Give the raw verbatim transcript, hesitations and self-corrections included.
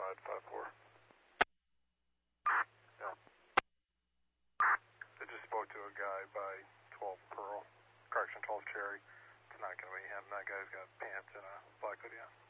ride five four. Yeah. I just spoke to a guy by twelve Pearl, correction, twelve Cherry. It's not going to be him. That guy's got pants and a black hoodie on.